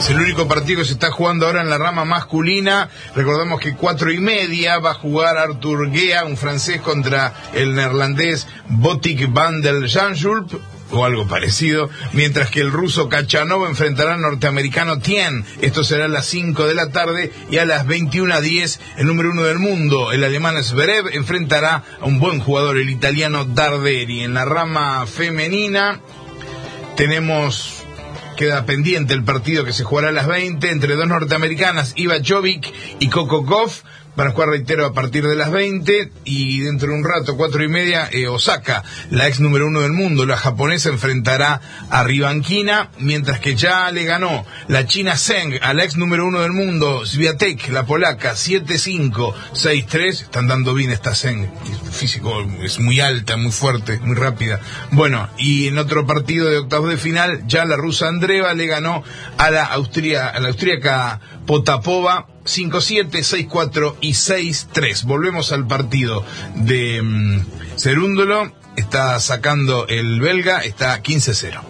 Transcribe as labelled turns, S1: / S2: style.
S1: el único partido que se está jugando ahora en la rama masculina. Recordamos que 4:30 va a jugar Arthur Guea, un francés, contra el neerlandés Botic van der Janschulp, o algo parecido, mientras que el ruso Kachanov enfrentará al norteamericano Tien. Esto será a las 5 de la tarde, y a las 21:10 el número 1 del mundo, el alemán Zverev, enfrentará a un buen jugador, el italiano Darderi. En la rama femenina queda pendiente el partido que se jugará a las 20 entre dos norteamericanas, Iva Jovic y Coco Gauff. Van a jugar, reitero, a partir de las 20, y dentro de un rato, 4:30, Osaka, la ex número 1 del mundo, la japonesa, enfrentará a Rivankina, mientras que ya le ganó la china Zheng a la ex número 1 del mundo, Swiatek, la polaca, 7-5, 6-3. Están dando bien esta Zheng, el físico es muy alta, muy fuerte, muy rápida. Bueno, y en otro partido de octavos de final, ya la rusa Andreeva le ganó a la austríaca Potapova, 5-7, 6-4 y 6-3. Volvemos al partido de Cerúndolo. Está sacando el belga, está 15-0.